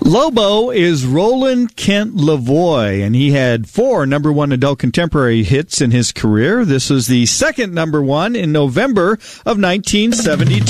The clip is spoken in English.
Lobo is Roland Kent Lavoie, and he had 4 number 1 adult contemporary hits in his career. This was the second number 1 in November of 1972.